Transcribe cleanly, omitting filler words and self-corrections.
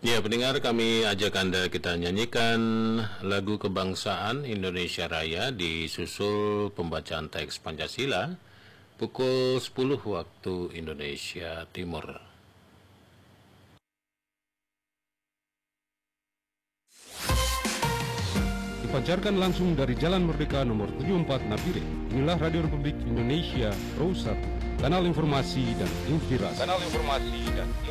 Ya, pendengar, kami ajak Anda kita nyanyikan lagu kebangsaan Indonesia Raya disusul pembacaan teks Pancasila pukul 10 waktu Indonesia Timur. Dipancarkan langsung dari Jalan Merdeka nomor 74 Nabire. Inilah Radio Republik Indonesia Pro 1, kanal informasi dan inspirasi.